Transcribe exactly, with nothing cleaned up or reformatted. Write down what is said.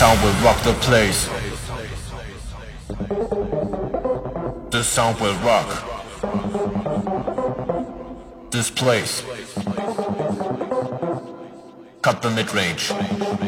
sound will rock the place. This sound will rock this place. Cut the mid-range.